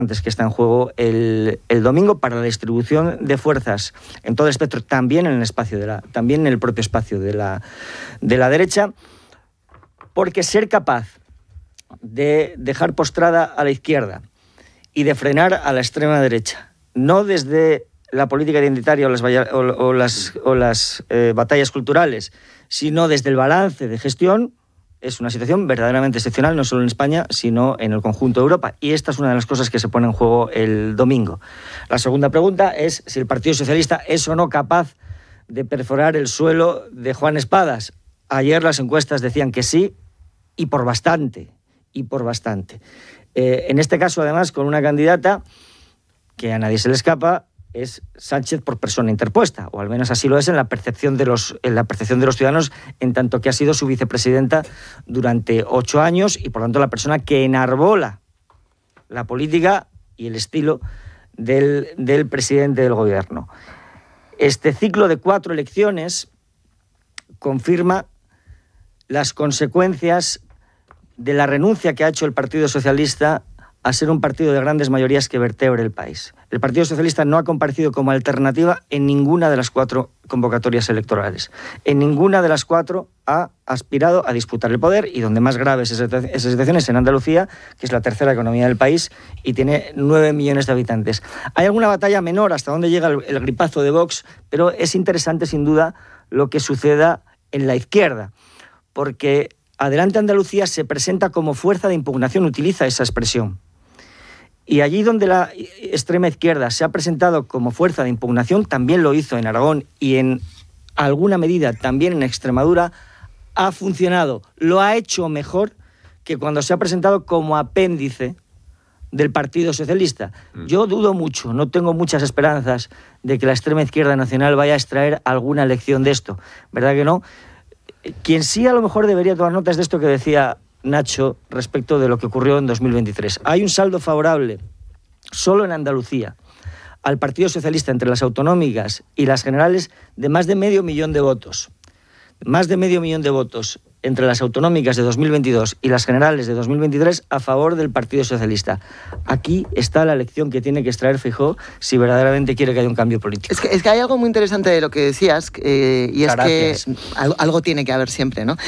que está en juego el domingo para la distribución de fuerzas en todo el espectro, también en el propio espacio de la derecha, porque ser capaz de dejar postrada a la izquierda y de frenar a la extrema derecha, no desde la política identitaria o las batallas culturales, sino desde el balance de gestión, es una situación verdaderamente excepcional, no solo en España, sino en el conjunto de Europa. Y esta es una de las cosas que se pone en juego el domingo. La segunda pregunta es si el Partido Socialista es o no capaz de perforar el suelo de Juan Espadas. Ayer las encuestas decían que sí, y por bastante. En este caso, además, con una candidata que a nadie se le escapa, es Sánchez por persona interpuesta, o al menos así lo es en la percepción de los ciudadanos, en tanto que ha sido su vicepresidenta durante 8 años y por tanto la persona que enarbola la política y el estilo del presidente del gobierno. Este ciclo de 4 elecciones confirma las consecuencias de la renuncia que ha hecho el Partido Socialista a ser un partido de grandes mayorías que vertebre el país. El Partido Socialista no ha comparecido como alternativa en ninguna de las 4 convocatorias electorales. En ninguna de las 4 ha aspirado a disputar el poder, y donde más grave es esa situación es en Andalucía, que es la tercera economía del país y tiene 9 millones de habitantes. Hay alguna batalla menor hasta donde llega el gripazo de Vox, pero es interesante sin duda lo que suceda en la izquierda, porque Adelante Andalucía se presenta como fuerza de impugnación, utiliza esa expresión. Y allí donde la extrema izquierda se ha presentado como fuerza de impugnación, también lo hizo en Aragón y en alguna medida también en Extremadura, ha funcionado. Lo ha hecho mejor que cuando se ha presentado como apéndice del Partido Socialista. Yo dudo mucho, no tengo muchas esperanzas de que la extrema izquierda nacional vaya a extraer alguna lección de esto. ¿Verdad que no? Quien sí a lo mejor debería tomar notas de esto que decía Nacho respecto de lo que ocurrió en 2023. Hay un saldo favorable solo en Andalucía al Partido Socialista entre las autonómicas y las generales de más de 500.000 de votos. Más de 500.000 de votos entre las autonómicas de 2022 y las generales de 2023 a favor del Partido Socialista. Aquí está la lección que tiene que extraer Feijóo si verdaderamente quiere que haya un cambio político. Es que hay algo muy interesante de lo que decías, y es Gracias. que algo tiene que haber siempre, ¿no?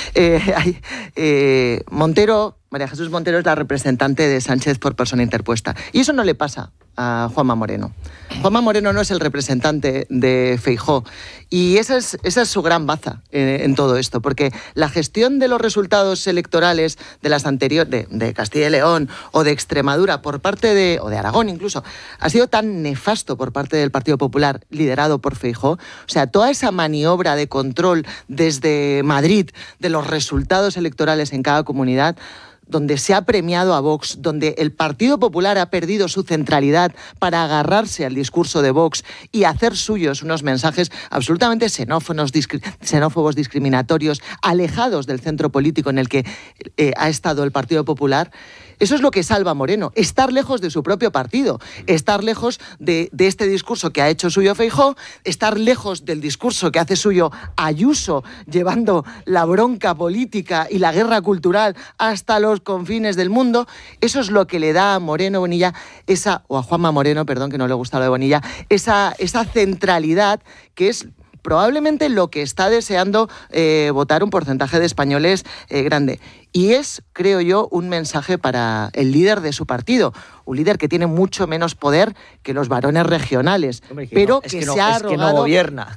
María Jesús Montero es la representante de Sánchez por persona interpuesta. Y eso no le pasa a Juanma Moreno. Juanma Moreno no es el representante de Feijóo. Y esa es su gran baza en todo esto, porque la gestión de los resultados electorales de las anteriores, de Castilla y León o de Extremadura o de Aragón incluso, ha sido tan nefasto por parte del Partido Popular, liderado por Feijóo. O sea, toda esa maniobra de control desde Madrid de los resultados electorales en cada comunidad, donde se ha premiado a Vox, donde el Partido Popular ha perdido su centralidad para agarrarse al discurso de Vox y hacer suyos unos mensajes absolutamente xenófobos, discriminatorios, alejados del centro político en el que ha estado el Partido Popular. Eso es lo que salva a Moreno, estar lejos de su propio partido, estar lejos de este discurso que ha hecho suyo Feijóo, estar lejos del discurso que hace suyo Ayuso, llevando la bronca política y la guerra cultural hasta los confines del mundo. Eso es lo que le da a Moreno Bonilla, o a Juanma Moreno, perdón, que no le gusta lo de Bonilla, esa centralidad que es probablemente lo que está deseando votar un porcentaje de españoles grande. Y es, creo yo, un mensaje para el líder de su partido, un líder que tiene mucho menos poder que los varones regionales, pero que se ha arrogado... Es que no gobierna.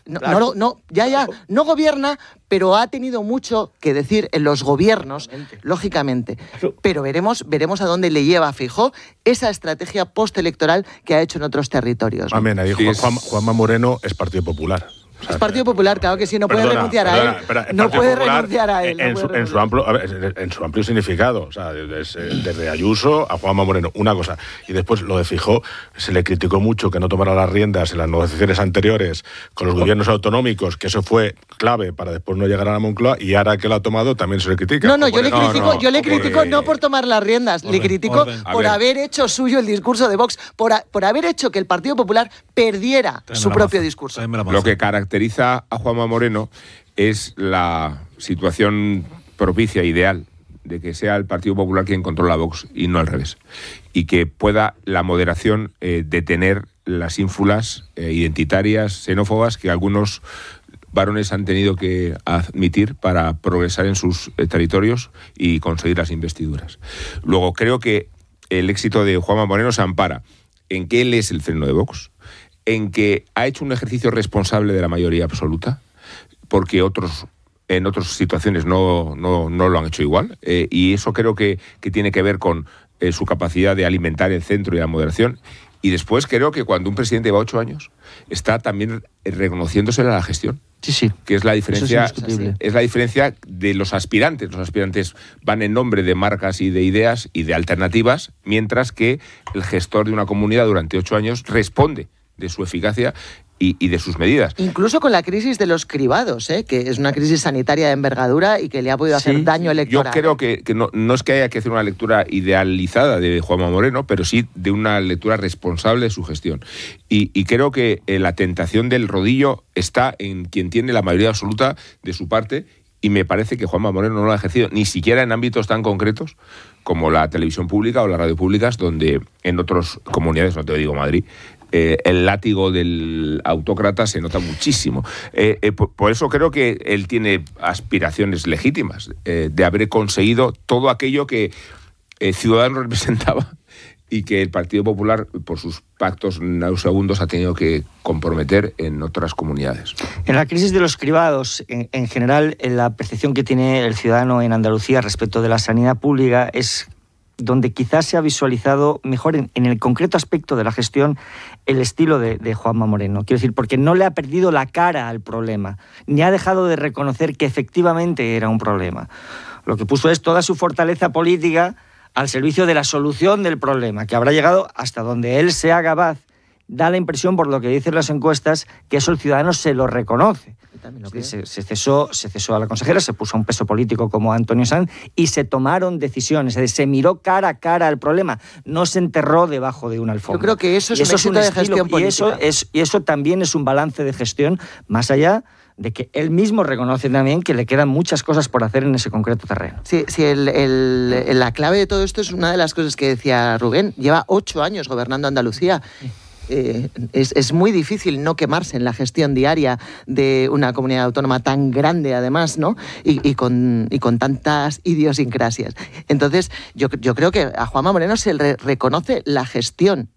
No gobierna, pero ha tenido mucho que decir en los gobiernos, lógicamente. Pero veremos a dónde le lleva a Feijóo esa estrategia postelectoral que ha hecho en otros territorios, ¿no? Amén, ahí Juanma Moreno es Partido Popular. O sea, es Partido Popular, claro que sí, no puede renunciar a él. No puede renunciar a él. En su amplio significado, o sea, desde Ayuso a Juanma Moreno, una cosa. Y después lo de Feijóo, se le criticó mucho que no tomara las riendas en las negociaciones anteriores con los gobiernos autonómicos, que eso fue clave para después no llegar a la Moncloa, y ahora que lo ha tomado también se le critica. Yo le critico no por tomar las riendas, le critico por haber hecho suyo el discurso de Vox, por haber hecho que el Partido Popular perdiera su propio discurso. Lo que caracteriza a Juanma Moreno es la situación propicia, ideal, de que sea el Partido Popular quien controla a Vox y no al revés. Y que pueda la moderación detener las ínfulas identitarias, xenófobas que algunos varones han tenido que admitir para progresar en sus territorios y conseguir las investiduras. Luego, creo que el éxito de Juanma Moreno se ampara en que él es el freno de Vox, en que ha hecho un ejercicio responsable de la mayoría absoluta, porque otros en otras situaciones no lo han hecho igual, y eso creo que tiene que ver con su capacidad de alimentar el centro y la moderación. Y después creo que cuando un presidente lleva 8 años, está también reconociéndosele a la gestión. Sí. Que es la diferencia, es la diferencia de los aspirantes. Los aspirantes van en nombre de marcas y de ideas y de alternativas, mientras que el gestor de una comunidad durante 8 años responde de su eficacia y de sus medidas. Incluso con la crisis de los cribados, que es una crisis sanitaria de envergadura y que le ha podido hacer daño electoral. Yo creo que no es que haya que hacer una lectura idealizada de Juanma Moreno, pero sí de una lectura responsable de su gestión. Y creo que la tentación del rodillo está en quien tiene la mayoría absoluta de su parte, y me parece que Juanma Moreno no lo ha ejercido ni siquiera en ámbitos tan concretos como la televisión pública o las radio públicas, donde en otras comunidades, no te digo Madrid, el látigo del autócrata se nota muchísimo. Por eso creo que él tiene aspiraciones legítimas de haber conseguido todo aquello que Ciudadanos representaba y que el Partido Popular, por sus pactos nauseabundos, ha tenido que comprometer en otras comunidades. En la crisis de los cribados, en general, la percepción que tiene el ciudadano en Andalucía respecto de la sanidad pública es donde quizás se ha visualizado mejor en el concreto aspecto de la gestión el estilo de Juanma Moreno. Quiero decir, porque no le ha perdido la cara al problema, ni ha dejado de reconocer que efectivamente era un problema. Lo que puso es toda su fortaleza política al servicio de la solución del problema, que habrá llegado hasta donde él sea capaz. Da la impresión, por lo que dicen las encuestas, que eso el ciudadano se lo reconoce. Se cesó a la consejera, se puso a un peso político como Antonio Sanz y se tomaron decisiones. Es decir, se miró cara a cara al problema, no se enterró debajo de una alfombra. Yo creo que eso es un éxito de gestión política. Y eso también es un balance de gestión, más allá de que él mismo reconoce también que le quedan muchas cosas por hacer en ese concreto terreno. Sí, la clave de todo esto es una de las cosas que decía Rubén. Lleva 8 años gobernando Andalucía. Es muy difícil no quemarse en la gestión diaria de una comunidad autónoma tan grande, además, ¿no? Y con tantas idiosincrasias. Entonces, yo creo que a Juanma Moreno se le reconoce la gestión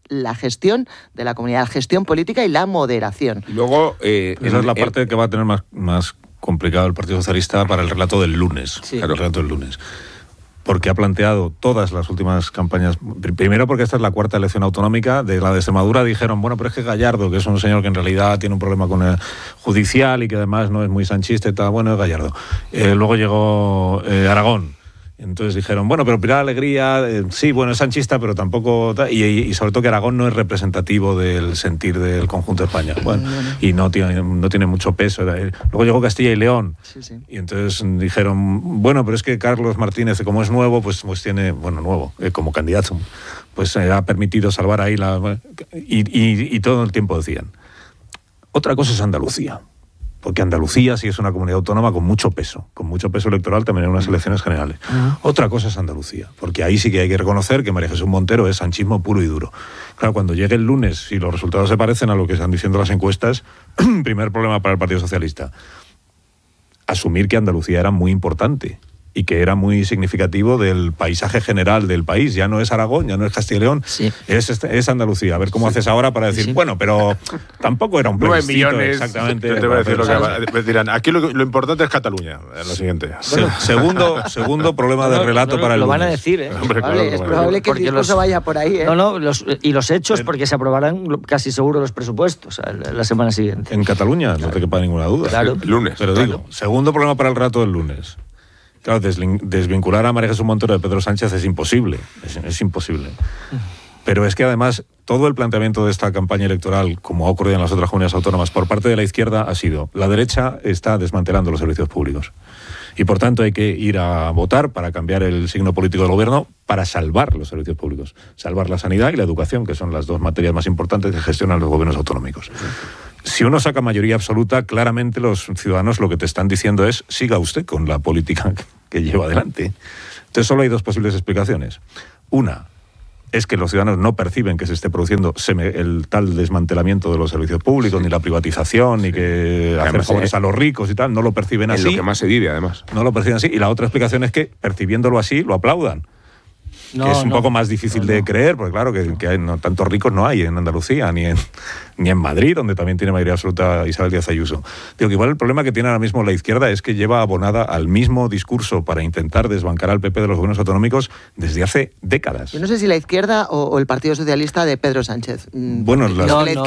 de la comunidad, la gestión política y la moderación. Y luego... esa es la parte que va a tener más complicado el Partido Socialista para el relato del lunes. Sí. Claro, el relato del lunes. Porque ha planteado todas las últimas campañas. Primero porque esta es la 4ª elección autonómica. De la de Extremadura dijeron, bueno, pero es que Gallardo, que es un señor que en realidad tiene un problema con el judicial y que además no es muy sanchista y tal, bueno, es Gallardo. Luego llegó Aragón. Entonces dijeron, bueno, pero Pilar Alegría, sí, bueno, es sanchista, pero tampoco... Y sobre todo que Aragón no es representativo del sentir del conjunto de España. Bueno, y no tiene mucho peso. Luego llegó Castilla y León. Sí. Y entonces dijeron, bueno, pero es que Carlos Martínez, como es nuevo, pues tiene... Bueno, nuevo, como candidato, pues ha permitido salvar ahí la... Y todo el tiempo decían. Otra cosa es Andalucía. Porque Andalucía sí es una comunidad autónoma con mucho peso electoral también en unas elecciones generales. Otra cosa es Andalucía, porque ahí sí que hay que reconocer que María Jesús Montero es sanchismo puro y duro. Claro, cuando llegue el lunes, si los resultados se parecen a lo que están diciendo las encuestas, primer problema para el Partido Socialista, asumir que Andalucía era muy importante y que era muy significativo del paisaje general del país. Ya no es Aragón, ya no es Castilla y León, es Andalucía. A ver cómo haces ahora para decir, bueno, pero tampoco era un plebiscito. 9 millones. Exactamente. Yo te voy a decir lo que dirán. Aquí lo importante es Cataluña, lo siguiente. Segundo problema de relato para el lunes. Lo van a decir, Hombre, es probable que el discurso vaya por ahí. Y los hechos, porque se aprobarán casi seguro los presupuestos la semana siguiente. En Cataluña, no te quepa ninguna duda. Claro. El lunes. Pero digo, segundo problema para el relato del lunes. Claro, desvincular a María Jesús Montero de Pedro Sánchez es imposible. Es imposible. Pero es que además todo el planteamiento de esta campaña electoral, como ha ocurrido en las otras comunidades autónomas, por parte de la izquierda ha sido: la derecha está desmantelando los servicios públicos. Y por tanto hay que ir a votar para cambiar el signo político del gobierno, para salvar los servicios públicos. Salvar la sanidad y la educación, que son las 2 materias más importantes que gestionan los gobiernos autonómicos. Si uno saca mayoría absoluta, claramente los ciudadanos lo que te están diciendo es: siga usted con la política que lleva adelante. Entonces solo hay dos posibles explicaciones. Una es que los ciudadanos no perciben que se esté produciendo el tal desmantelamiento de los servicios públicos, ni la privatización, ni que hacer favores a los ricos y tal, no lo perciben así. Es lo que más se vive, además. No lo perciben así. Y la otra explicación es que, percibiéndolo así, lo aplaudan. No, que es un poco más difícil de creer, porque claro, que hay, tantos ricos no hay en Andalucía, ni en Madrid, donde también tiene mayoría absoluta Isabel Díaz Ayuso. Digo que igual el problema que tiene ahora mismo la izquierda es que lleva abonada al mismo discurso para intentar desbancar al PP de los gobiernos autonómicos desde hace décadas. Yo no sé si la izquierda o el Partido Socialista de Pedro Sánchez. Bueno, no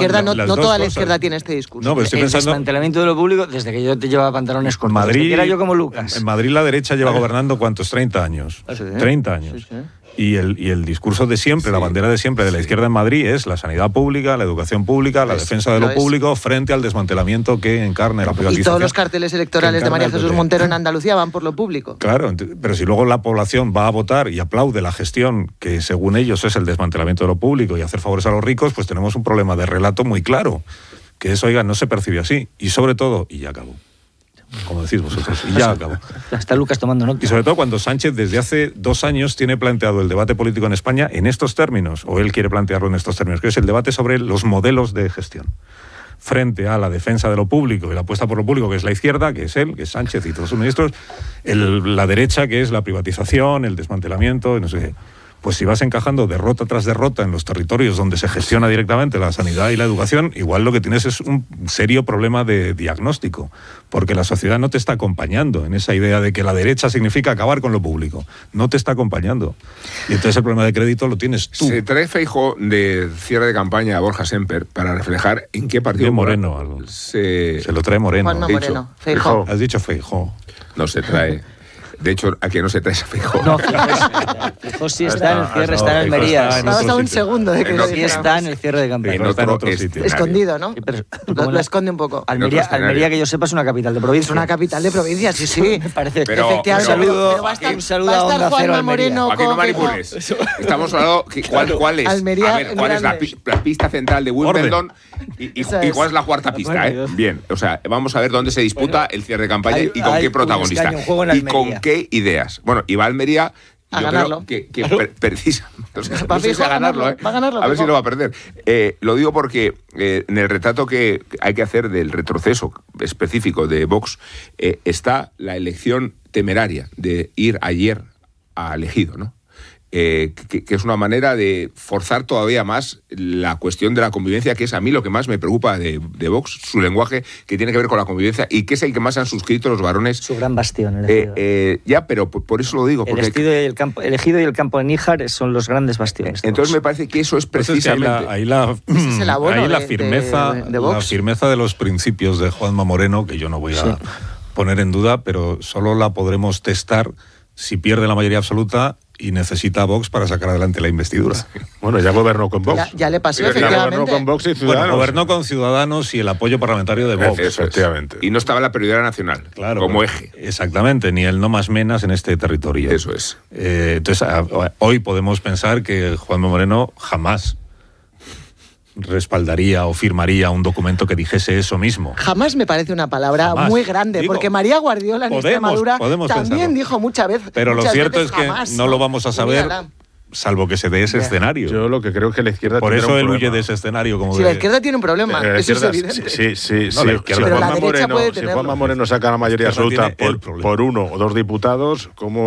toda la izquierda tiene este discurso. No, pero estoy el pensando... desmantelamiento de lo público, desde que yo te llevaba pantalones cortos. Madrid, que era yo como Lucas. En Madrid la derecha lleva gobernando, ¿cuántos? 30 años. Sí. 30 años. Sí. Y el discurso de siempre, la bandera de siempre de la izquierda en Madrid es la sanidad pública, la educación pública, la defensa de lo público frente al desmantelamiento que encarna la privatización. Y todos los carteles electorales de María Jesús Montero en Andalucía van por lo público. Claro, pero si luego la población va a votar y aplaude la gestión que según ellos es el desmantelamiento de lo público y hacer favores a los ricos, pues tenemos un problema de relato muy claro, que eso, oiga, no se percibe así. Y sobre todo, y ya acabó, como decís vosotros, y ya acabó. Está Lucas tomando nota. Y sobre todo cuando Sánchez desde hace 2 años tiene planteado el debate político en España en estos términos, o él quiere plantearlo en estos términos, que es el debate sobre los modelos de gestión. Frente a la defensa de lo público y la apuesta por lo público, que es la izquierda, que es él, que es Sánchez y todos sus ministros, la derecha, que es la privatización, el desmantelamiento, no sé qué. Pues si vas encajando derrota tras derrota en los territorios donde se gestiona directamente la sanidad y la educación, igual lo que tienes es un serio problema de diagnóstico, porque la sociedad no te está acompañando en esa idea de que la derecha significa acabar con lo público. No te está acompañando. Y entonces el problema de crédito lo tienes tú. Se trae Feijóo de cierre de campaña a Borja Semper para reflejar en qué partido... De Moreno. Se lo trae Moreno. Juanma Moreno. Feijóo. Has dicho Feijóo. No se trae... De hecho, ¿a quién no se trae esa Feijóo? No, Feijóo sí está en el cierre, está en Almería. Estabas a un segundo de que sí está en el cierre de campaña. Está en otro sitio. Escondido, ¿no? Lo esconde un poco. Almería, que yo sepa, es una capital de provincia. Es una capital de provincia, sí. Me parece. Pero, efectivamente. Un saludo a Onda Cero Almería. Aquí no manipules. Estamos hablando ¿cuál es? Almería, a ver, ¿cuál es la pista central de Wimbledon y cuál es la cuarta pista? Bien, o sea, vamos a ver dónde se disputa el cierre de campaña y con qué protagonista. Y con qué ideas. Bueno, y va a Almería... A ganarlo. Que precisa. No sé si a ganarlo, ¿eh? Va a ganarlo. A ver si lo va a perder. Lo digo porque en el retrato que hay que hacer del retroceso específico de Vox está la elección temeraria de ir ayer a elegido, ¿no? Que es una manera de forzar todavía más la cuestión de la convivencia, que es a mí lo que más me preocupa de Vox, su lenguaje que tiene que ver con la convivencia y que es el que más han suscrito los varones. Su gran bastión, elegido. Ya, pero por eso lo digo. El elegido y el campo de Níjar son los grandes bastiones. Entonces me parece que eso es precisamente... Ahí la firmeza de los principios de Juanma Moreno, que yo no voy a poner en duda, pero solo la podremos testar si pierde la mayoría absoluta y necesita a Vox para sacar adelante la investidura. Bueno, ya gobernó con Vox. Ya le pasó, efectivamente. Ya gobernó con Vox y Ciudadanos. Bueno, gobernó con Ciudadanos y el apoyo parlamentario de Vox. Efectivamente. Y no estaba la prioridad nacional, como eje. Exactamente, ni el no más menas en este territorio. Eso es. Entonces, hoy podemos pensar que Juanma Moreno jamás respaldaría o firmaría un documento que dijese eso mismo. Jamás me parece una palabra muy grande, porque María Guardiola en Extremadura también dijo muchas veces. Pero lo cierto es que no lo vamos a saber, salvo que se dé ese escenario. Yo lo que creo es que la izquierda por eso él huye de ese escenario. Como la izquierda tiene un problema, eso es evidente. Sí. Pero la derecha puede tenerlo. Si Juanma Moreno saca la mayoría absoluta por 1 o 2 diputados,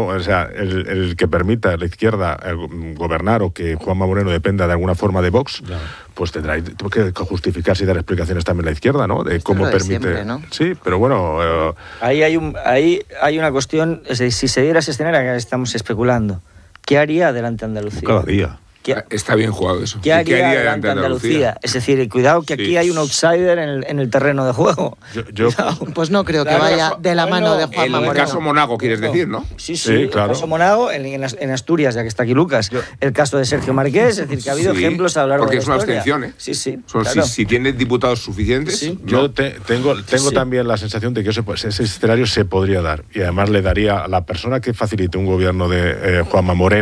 el que permita a la izquierda gobernar o que Juanma Moreno dependa de alguna forma de Vox, pues tendrá que justificarse y dar explicaciones también a la izquierda, ¿no? De cómo permite. Siempre, ¿no? Sí, pero bueno. Ahí hay una cuestión, es decir, si se diera ese escenario que estamos especulando, ¿qué haría Adelante Andalucía? Cada día. Está bien jugado eso. ¿Qué haría Adelante Andalucía? Es decir, cuidado que aquí hay un outsider en el terreno de juego. Pues no creo que vaya de la mano de Juanma Moreno. El caso Monago, quieres decir, ¿no? Sí, claro. El caso Monago, en Asturias, ya que está aquí Lucas. El caso de Sergio Marqués, es decir, que ha habido ejemplos a lo largo de la historia. Porque es una abstención, Sí. Claro. Si tiene diputados suficientes... Sí. Yo tengo también la sensación de que ese escenario se podría dar. Y además le daría a la persona que facilite un gobierno de Juanma Moreno,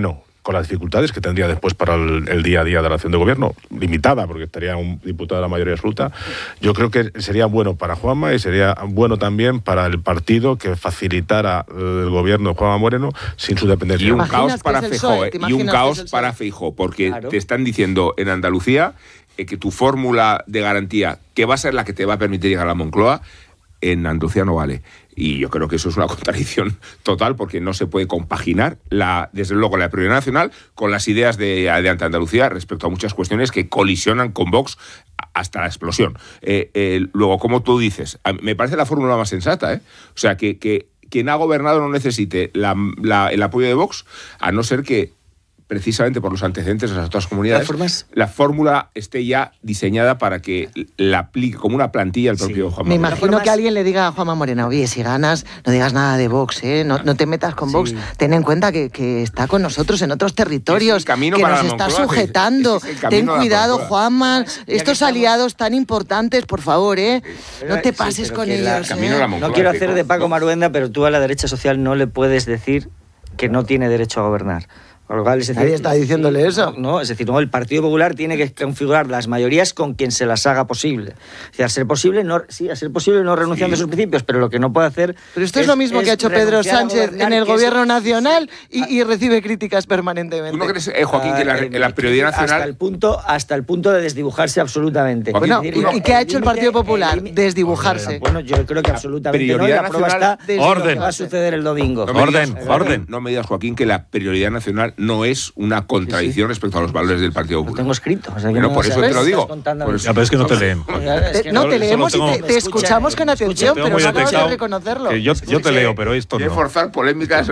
con las dificultades que tendría después para el día a día de la acción de gobierno, limitada, porque estaría un diputado de la mayoría absoluta. Yo creo que sería bueno para Juanma y sería bueno también para el partido que facilitara el gobierno de Juanma Moreno sin su dependencia. Y un caos para Feijóo, y un caos para Feijóo, porque claro, te están diciendo en Andalucía que tu fórmula de garantía, que va a ser la que te va a permitir llegar a la Moncloa, en Andalucía no vale. Y yo creo que eso es una contradicción total, porque no se puede compaginar, desde luego, la prioridad nacional con las ideas de Andalucía respecto a muchas cuestiones que colisionan con Vox hasta la explosión. Luego, como tú dices, me parece la fórmula más sensata, ¿eh? O sea, que quien ha gobernado no necesite el apoyo de Vox, a no ser que, precisamente por los antecedentes de las otras comunidades, la fórmula esté ya diseñada para que la aplique como una plantilla el propio Juanma Me Moreno. imagino que alguien le diga a Juanma Moreno, oye, si ganas, no digas nada de Vox, ¿eh? No te metas con Vox. Ten en cuenta que está con nosotros en otros territorios, que nos está sujetando. Ten cuidado, Juanma, estos aliados tan importantes, por favor, ¿eh? No te pases con ellos. No quiero hacer de Paco Maruenda, pero tú a la derecha social no le puedes decir que no tiene derecho a gobernar. Nadie está diciéndole eso. No, es decir, el Partido Popular tiene que configurar las mayorías con quien se las haga posible. Es decir, a ser posible no renunciando a sus principios, pero lo que no puede hacer. Pero esto es lo mismo que ha hecho Pedro Sánchez en el gobierno nacional y recibe críticas permanentemente. ¿Tú no crees, Joaquín, que la prioridad nacional hasta el punto de desdibujarse absolutamente? Bueno, ¿y qué ha hecho el Partido Popular? Desdibujarse. Bueno, yo creo que absolutamente no, y la prueba está orden. Lo que va a suceder el domingo. Orden. No me digas, Joaquín, que la prioridad nacional no es una contradicción respecto a los valores del Partido Popular. Lo tengo escrito. O sea, bueno, por eso te lo digo. Pero es que no te leen. No, te leemos y te escuchamos con atención, pero no acabas de reconocerlo. Yo te leo, pero esto no. Quiero forzar polémicas.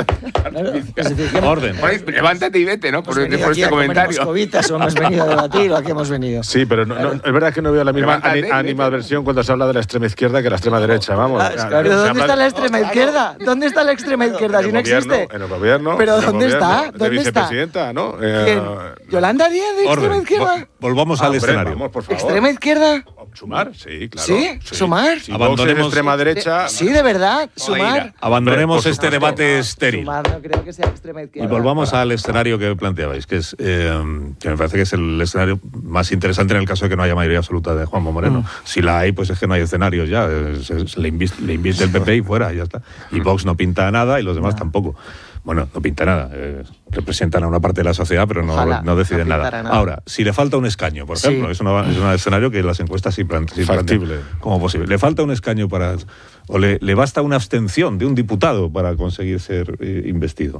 Orden. Levántate y vete, ¿no? Por este comentario. O hemos venido a debatir o aquí hemos venido. Sí, pero es verdad que no veo la misma animadversión cuando se habla de la extrema izquierda que la extrema derecha, vamos. ¿Pero dónde está la extrema izquierda? ¿Dónde está la extrema izquierda si no existe? En el gobierno. ¿Pero dónde está? ¿Dónde está? Vicepresidenta, ¿no? ¿Yolanda Díaz de extrema izquierda? Volvamos al escenario. Vamos, por favor. ¿Extrema izquierda? ¿Sumar? Sí, claro. ¿Sí? ¿Sumar? Si abandonemos extrema derecha. Sí, de verdad, Sumar. Abandonemos este debate estéril. Sumar no creo que sea extrema izquierda. Y volvamos al escenario que planteabais, que es que me parece que es el escenario más interesante en el caso de que no haya mayoría absoluta de Juanma Moreno. Si la hay, pues es que no hay escenarios ya. Le invierte el PP y fuera, ya está. Y Vox no pinta nada y los demás tampoco. Bueno, no pinta nada. Representan a una parte de la sociedad, pero no deciden nada. Ahora, si le falta un escaño, por ejemplo, es un escenario que las encuestas sí plantean como posible. Le falta un escaño o le basta una abstención de un diputado para conseguir ser investido.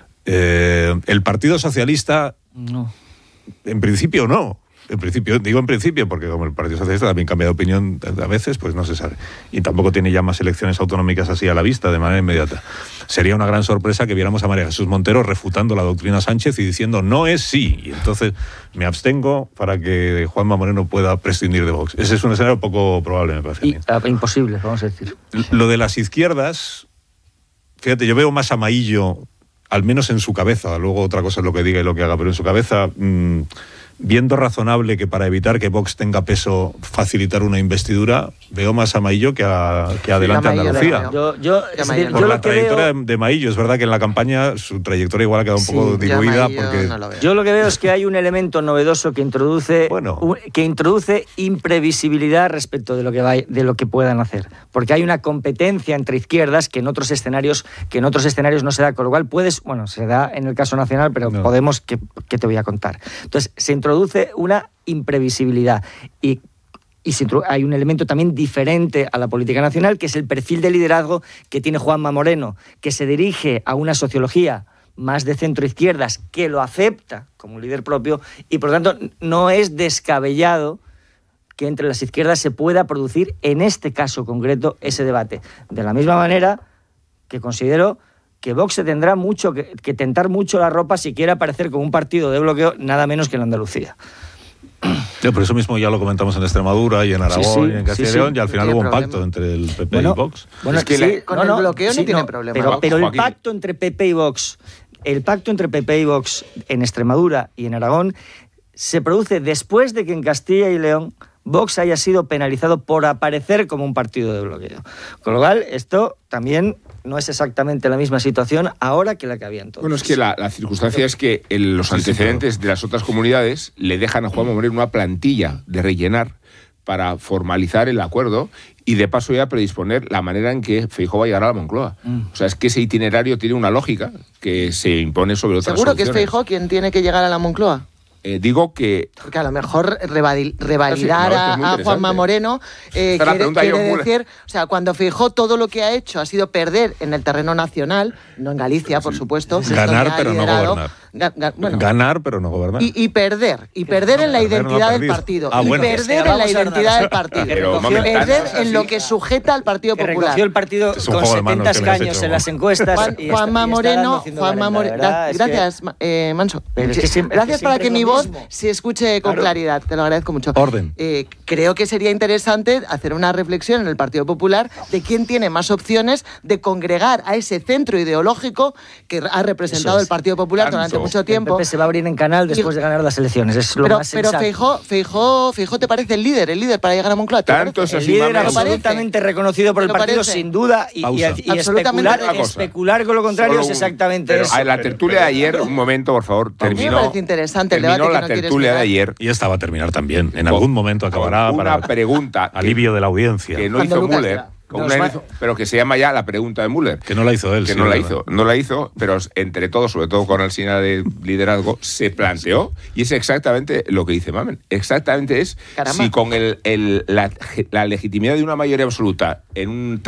El Partido Socialista, no. En principio no. Digo en principio, porque como el Partido Socialista también cambia de opinión a veces, pues no se sabe. Y tampoco tiene ya más elecciones autonómicas así a la vista, de manera inmediata. Sería una gran sorpresa que viéramos a María Jesús Montero refutando la doctrina Sánchez y diciendo no es sí. Y entonces me abstengo para que Juanma Moreno pueda prescindir de Vox. Ese es un escenario poco probable, me parece a mí. Imposible, vamos a decir. Lo de las izquierdas, fíjate, yo veo más a Maillo, al menos en su cabeza, luego otra cosa es lo que diga y lo que haga, pero en su cabeza... viendo razonable que para evitar que Vox tenga peso facilitar una investidura, veo más a Maillo que adelante a Andalucía. Por la trayectoria de Maillo, es verdad que en la campaña su trayectoria igual ha quedado un poco diluida. Yo lo que veo es que hay un elemento novedoso que introduce imprevisibilidad respecto de lo que puedan hacer. Porque hay una competencia entre izquierdas que en otros escenarios no se da, con lo cual se da en el caso nacional, pero Podemos, ¿qué te voy a contar? Entonces, se introduce una imprevisibilidad y hay un elemento también diferente a la política nacional, que es el perfil de liderazgo que tiene Juanma Moreno, que se dirige a una sociología más de centro-izquierdas, que lo acepta como líder propio y, por lo tanto, no es descabellado que entre las izquierdas se pueda producir, en este caso concreto, ese debate. De la misma manera que considero que Vox se tendrá que tentar mucho la ropa si quiere aparecer como un partido de bloqueo, nada menos que en Andalucía. Por eso mismo ya lo comentamos en Extremadura y en Aragón y en Castilla y León, y al final hubo un pacto entre el PP y Vox. Bueno, es que con el bloqueo no tiene problema. Pero el pacto entre PP y Vox, en Extremadura y en Aragón, se produce después de que en Castilla y León Vox haya sido penalizado por aparecer como un partido de bloqueo. Con lo cual, esto también no es exactamente la misma situación ahora que la que había entonces. Bueno, es que la circunstancia es que los antecedentes de las otras comunidades le dejan a Juanma Moreno una plantilla de rellenar para formalizar el acuerdo y de paso ya predisponer la manera en que Feijóo va a llegar a la Moncloa. O sea, es que ese itinerario tiene una lógica que se impone sobre otras ¿Seguro soluciones. que es Feijóo quien tiene que llegar a la Moncloa? Digo que... Porque a lo mejor revalidar esto es muy a Juanma Moreno quiere decir, o sea, cuando Feijóo todo lo que ha hecho ha sido perder en el terreno nacional, no en Galicia, por supuesto. Ganar, pero no gobernar. Bueno, ganar, pero no gobernar. Y perder en la identidad del partido. Ah, bueno. Perder en la identidad del partido. Perder en lo que sujeta al Partido que Popular. recogió el partido Es un con juego de manos 70 que me has escaños hecho. en las encuestas. Juanma Moreno, gracias, Manso. Pero es que siempre- Gracias es que para siempre que es mi lo voz mismo. se escuche con claridad, te lo agradezco mucho. Orden. Creo que sería interesante hacer una reflexión en el Partido Popular de quién tiene más opciones de congregar a ese centro ideológico que ha representado Eso es. el Partido Popular Tanto. durante mucho El tiempo. PP se va a abrir en canal después de ganar las elecciones. Es lo Pero más sensato. Feijóo te parece el líder para llegar a Moncloa. ¿Te Tanto parece? es El así, líder Mamen. absolutamente reconocido por ¿Te el lo partido, parece? sin duda, y Pausa. Absolutamente especular con lo contrario Solo es un- exactamente pero eso. a la tertulia de ayer, un momento, por favor, A mí me terminó. parece interesante el terminó debate que la no quieres tertulia de negar. ayer. Y esta va a terminar también. En algún momento acabará con una para pregunta alivio de la audiencia. que no Cuando hizo Lucas Müller, era. con Nos una- va- pero que se llama ya la pregunta de Müller. Que no la hizo él. Que sí, no la ¿verdad? hizo, pero entre todos, sobre todo con Alsina de liderazgo, se planteó y es exactamente lo que dice Mamen. Exactamente es Caramba. si con la legitimidad de una mayoría absoluta en un